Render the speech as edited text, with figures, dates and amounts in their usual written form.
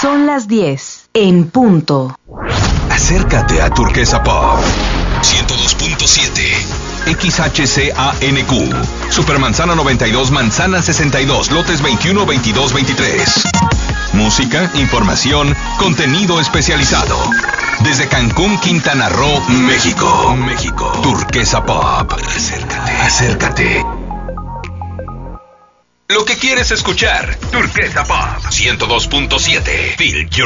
Son las 10 en punto. Acércate a Turquesa Pop 102.7 XHCANQ Supermanzana 92, Manzana 62, lotes 21, 22, 23. Música, información, contenido especializado. Desde Cancún, Quintana Roo, México. Turquesa Pop. Acércate. Lo que quieres escuchar. Turquesa Pop 102.7. Feel your